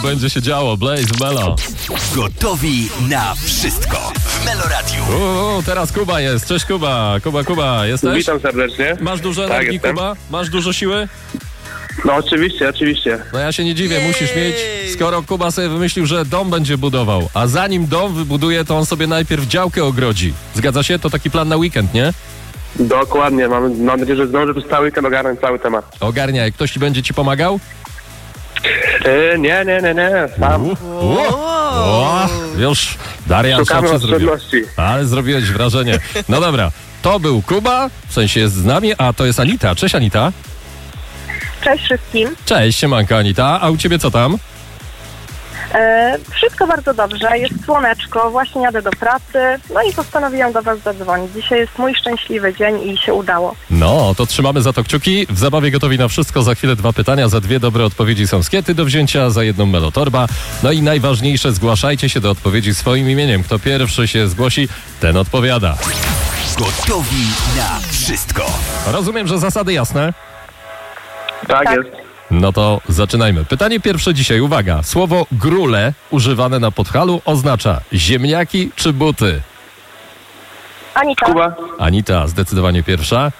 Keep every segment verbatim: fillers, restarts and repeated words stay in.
będzie się działo. Blaze w Melo. Gotowi na wszystko w Melo Radiu. Uuu, teraz Kuba jest. Cześć Kuba. Kuba, Kuba, jesteś? Witam serdecznie. Masz dużo Tak, energii, jestem. Kuba? Masz dużo siły? No oczywiście, oczywiście. No ja się nie dziwię, musisz mieć, skoro Kuba sobie wymyślił, że dom będzie budował, a zanim dom wybuduje, to on sobie najpierw działkę ogrodzi. Zgadza się? To taki plan na weekend, nie? Dokładnie, mam, mam nadzieję, że zdążę przez cały weekend ogarnąć cały temat. Ogarniaj. Ktoś będzie ci pomagał? Yy, nie, nie, nie, nie, sam. U, u, o, już Darian Szukamy co zrobił. oszczędności. Ale zrobiłeś wrażenie. No dobra, to był Kuba, w sensie jest z nami, a to jest Anita. Cześć Anita. Cześć wszystkim. Cześć, siemanko Anita. A u ciebie co tam? E, wszystko bardzo dobrze, jest słoneczko, właśnie jadę do pracy, no i postanowiłam do was zadzwonić. Dzisiaj jest mój szczęśliwy dzień i się udało. No, to trzymamy za to kciuki. W zabawie gotowi na wszystko. Za chwilę dwa pytania, za dwie dobre odpowiedzi są skiety do wzięcia, za jedną melotorba. No i najważniejsze, zgłaszajcie się do odpowiedzi swoim imieniem. Kto pierwszy się zgłosi, ten odpowiada. Gotowi na wszystko. Rozumiem, że zasady jasne? Tak, Tak. jest. No to zaczynajmy. Pytanie pierwsze dzisiaj. Uwaga. Słowo grule używane na Podhalu oznacza ziemniaki czy buty? Anita, Kuba? Anita, zdecydowanie pierwsza.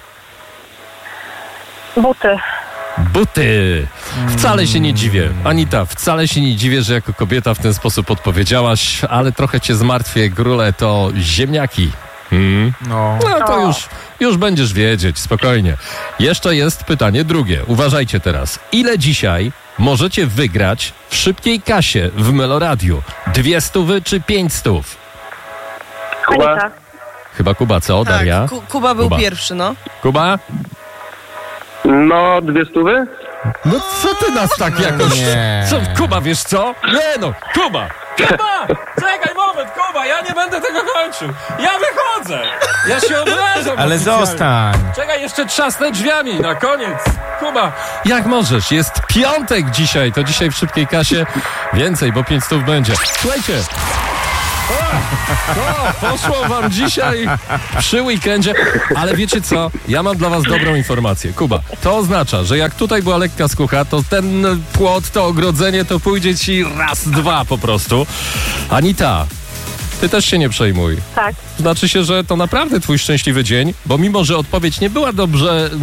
buty. Buty. Wcale się nie dziwię. Anita, wcale się nie dziwię, że jako kobieta w ten sposób odpowiedziałaś, ale trochę cię zmartwię. Grule to ziemniaki. Hmm. No. No to O. już, już będziesz wiedzieć, spokojnie. Jeszcze jest pytanie drugie. Uważajcie teraz. Ile dzisiaj możecie wygrać w szybkiej kasie w Meloradiu? Dwie stówy czy pięć stów? Kuba? Anita, Chyba Kuba, co? Daria? Tak, Ku- Kuba był Kuba. pierwszy, no. Kuba? No, dwie stówy? No co ty nas tak jakoś... nie. Co, Kuba, wiesz co? Nie no, Kuba! Kuba! Czekaj moment, Kuba, ja nie będę tego kończył. Ja wychodzę! Ja się obrażam. Ale oficjalnie. zostań. Czekaj, jeszcze trzasnę drzwiami na koniec. Kuba, jak możesz? Jest piątek dzisiaj, to dzisiaj w szybkiej kasie więcej, bo pięć stów będzie. Słuchajcie. O, to poszło wam dzisiaj przy weekendzie, ale wiecie co? Ja mam dla was dobrą informację. Kuba, to oznacza, że jak tutaj była lekka skucha, to ten płot, to ogrodzenie, to pójdzie ci raz, dwa po prostu. Anita, ty też się nie przejmuj. tak. Znaczy się, że to naprawdę twój szczęśliwy dzień, bo mimo, że odpowiedź nie była dobrze